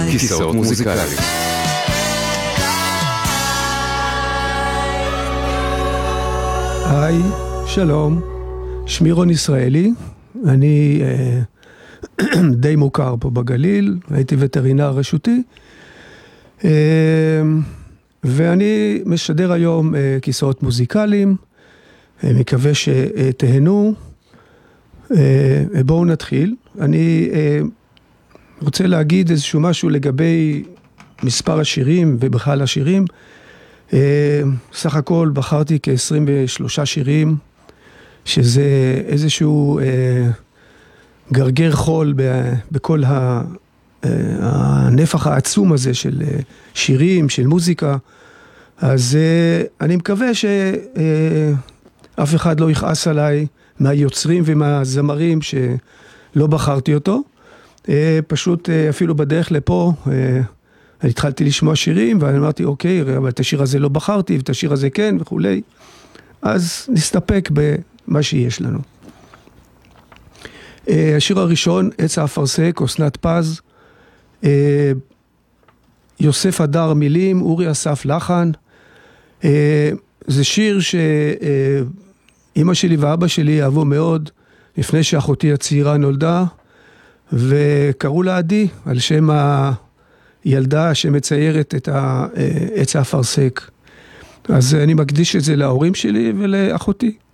כיסאות מוזיקליים. היי, שלום, שמי רון ישראלי, אני די מוכר פה בגליל, הייתי וטרינר רשותי, ואני משדר היום כיסאות מוזיקליים, מקווה שתהנו. בואו נתחיל. אני רוצה להגיד איזשהו משהו לגבי מספר השירים ובכלל השירים. סך הכל בחרתי כ-23 שירים, שזה איזשהו גרגר חול בכל הנפח העצום הזה של שירים, של מוזיקה. אז אני מקווה שאף אחד לא יכעס עליי מהיוצרים ומהזמרים שלא בחרתי אותו. פשוט אפילו בדרך לפה אני התחלתי לשמוע שירים ואני אמרתי אוקיי, אבל את השיר הזה לא בחרתי ואת השיר הזה כן וכולי. אז נסתפק במה שיש לנו. השיר הראשון, עץ האפרסק, אסנת פז, יוסף הדר מילים, אורי אסף לחן. זה שיר שאמא שלי ואבא שלי אהבו מאוד לפני שאחותי הצעירה נולדה, וקראו לה עדי על שם הילדה שמציירת את עץ האפרסק. אז אני מקדיש את זה להורים שלי ולאחותי.